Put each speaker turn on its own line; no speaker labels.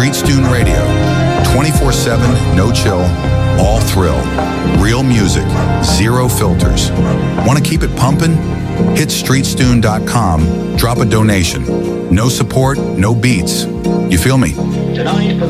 Street Stune Radio. 24/7, no chill, all thrill. Real music, zero filters. Want to keep it pumping? Hit streetstune.com, drop a donation. No support, no beats. You feel me?
Tonight,